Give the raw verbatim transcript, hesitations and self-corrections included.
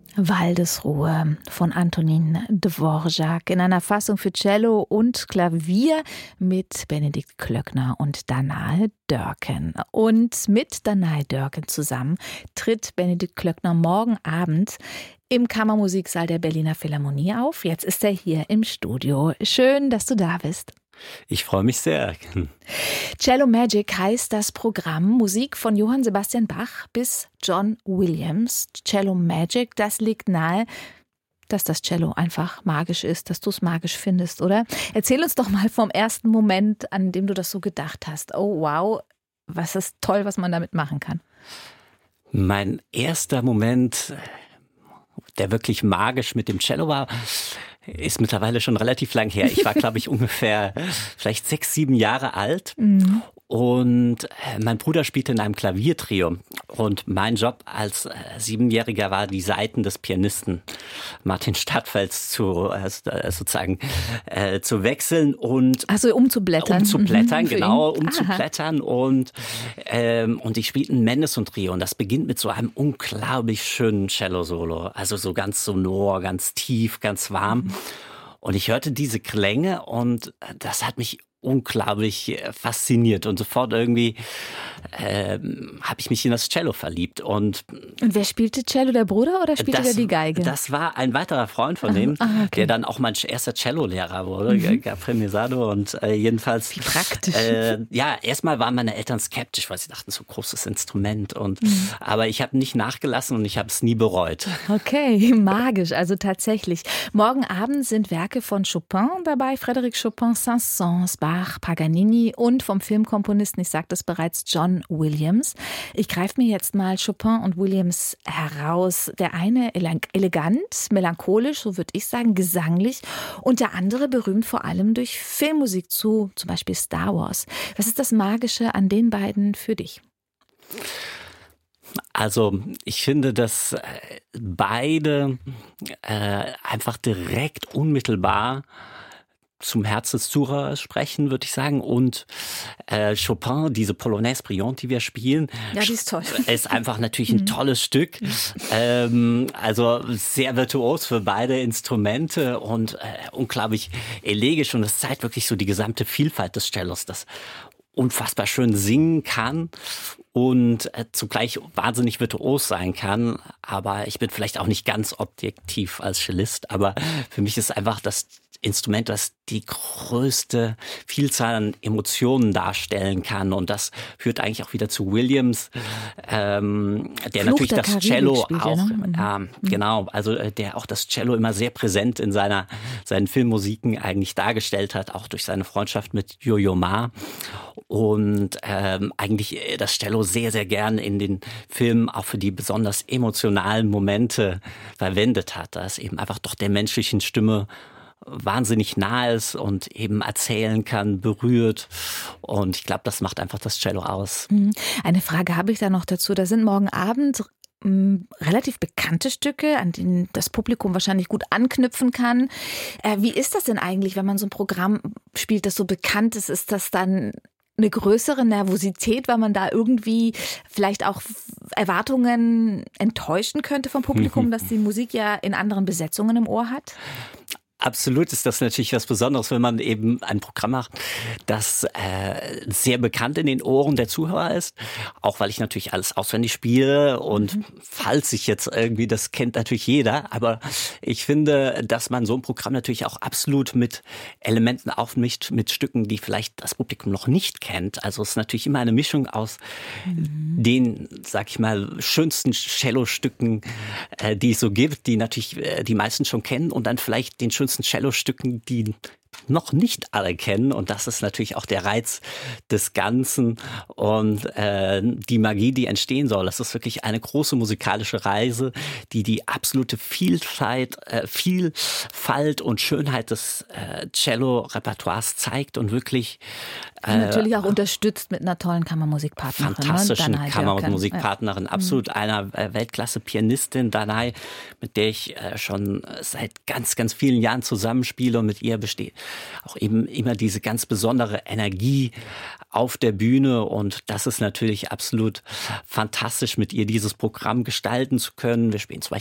Waldesruhe von Antonín Dvořák in einer Fassung für Cello und Klavier mit Benedikt Klöckner und Danae Dörken. Und mit Danae Dörken zusammen tritt Benedikt Klöckner morgen Abend im Kammermusiksaal der Berliner Philharmonie auf. Jetzt ist er hier im Studio. Schön, dass du da bist. Ich freue mich sehr. Cello Magic heißt das Programm. Musik von Johann Sebastian Bach bis John Williams. Cello Magic, das liegt nahe, dass das Cello einfach magisch ist, dass du es magisch findest, oder? Erzähl uns doch mal vom ersten Moment, an dem du das so gedacht hast. Oh wow, was ist toll, was man damit machen kann. Mein erster Moment, der wirklich magisch mit dem Cello war, ist mittlerweile schon relativ lang her. Ich war, glaube ich, ungefähr vielleicht sechs, sieben Jahre alt. Mhm. Und mein Bruder spielte in einem Klaviertrio. Und mein Job als äh, Siebenjähriger war, die Saiten des Pianisten Martin Stadtfels zu äh, sozusagen äh, zu wechseln und also umzublättern. Umzublättern, mhm, genau, umzublättern. Und, ähm, und ich spielte ein Mendelssohn-Trio. Und das beginnt mit so einem unglaublich schönen Cello-Solo. Also so ganz sonor, ganz tief, ganz warm. Mhm. Und ich hörte diese Klänge und das hat mich unglaublich fasziniert und sofort irgendwie äh, habe ich mich in das Cello verliebt. Und, und wer spielte Cello, der Bruder oder spielte der die Geige? Das war ein weiterer Freund von dem, ah, okay. der dann auch mein erster Cello-Lehrer wurde, mhm. Gabriel Mesado. Und äh, jedenfalls... Wie praktisch. Äh, ja, erstmal waren meine Eltern skeptisch, weil sie dachten, so großes Instrument. Und, mhm. Aber ich habe nicht nachgelassen und ich habe es nie bereut. Okay, magisch, also tatsächlich. Morgen Abend sind Werke von Chopin dabei, Frédéric Chopin, Saint-Saëns, Bach, Paganini und vom Filmkomponisten, ich sagte es bereits, John Williams. Ich greife mir jetzt mal Chopin und Williams heraus. Der eine elegant, melancholisch, so würde ich sagen, gesanglich und der andere berühmt vor allem durch Filmmusik zu, zum Beispiel Star Wars. Was ist das Magische an den beiden für dich? Also ich finde, dass beide äh, einfach direkt unmittelbar zum Herz des Zuhörers sprechen, würde ich sagen. Und äh, Chopin, diese Polonaise brillante, die wir spielen, ja, die ist toll. Ist einfach natürlich ein tolles Stück. ähm, also sehr virtuos für beide Instrumente und äh, unglaublich elegisch. Und das zeigt wirklich so die gesamte Vielfalt des Cellos, das unfassbar schön singen kann und äh, zugleich wahnsinnig virtuos sein kann. Aber ich bin vielleicht auch nicht ganz objektiv als Cellist, aber für mich ist einfach das Instrument, das die größte Vielzahl an Emotionen darstellen kann. Und das führt eigentlich auch wieder zu Williams, ähm, der Fluch natürlich der das Karibik Cello spielt, auch, ja, ne? äh, genau, also der auch das Cello immer sehr präsent in seiner seinen Filmmusiken eigentlich dargestellt hat, auch durch seine Freundschaft mit Yo-Yo Ma. Und ähm, eigentlich das Cello sehr, sehr gern in den Filmen auch für die besonders emotionalen Momente verwendet hat. Da es eben einfach doch der menschlichen Stimme wahnsinnig nah ist und eben erzählen kann, berührt. Und ich glaube, das macht einfach das Cello aus. Eine Frage habe ich da noch dazu. Da sind morgen Abend m, relativ bekannte Stücke, an denen das Publikum wahrscheinlich gut anknüpfen kann. Äh, wie ist das denn eigentlich, wenn man so ein Programm spielt, das so bekannt ist? Ist das dann eine größere Nervosität, weil man da irgendwie vielleicht auch Erwartungen enttäuschen könnte vom Publikum, dass die Musik ja in anderen Besetzungen im Ohr hat? Absolut ist das natürlich was Besonderes, wenn man eben ein Programm macht, das äh, sehr bekannt in den Ohren der Zuhörer ist. Auch weil ich natürlich alles auswendig spiele und mhm. falls ich jetzt irgendwie, das kennt natürlich jeder, aber ich finde, dass man so ein Programm natürlich auch absolut mit Elementen aufmischt, mit Stücken, die vielleicht das Publikum noch nicht kennt. Also es ist natürlich immer eine Mischung aus mhm. den, sag ich mal, schönsten Cello-Stücken, äh, die es so gibt, die natürlich äh, die meisten schon kennen und dann vielleicht den schönsten Cello-Stücken, die noch nicht alle kennen. Und das ist natürlich auch der Reiz des Ganzen und äh, die Magie, die entstehen soll. Das ist wirklich eine große musikalische Reise, die die absolute Vielfalt, äh, Vielfalt und Schönheit des äh, Cello-Repertoires zeigt und wirklich äh, natürlich auch unterstützt mit einer tollen Kammermusikpartnerin. Fantastischen ne? Kammermusikpartnerin, ja. Absolut einer äh, Weltklasse-Pianistin, Danae, mit der ich äh, schon seit ganz, ganz vielen Jahren zusammenspiele und mit ihr besteht auch eben immer diese ganz besondere Energie auf der Bühne und das ist natürlich absolut fantastisch, mit ihr dieses Programm gestalten zu können. Wir spielen zum Beispiel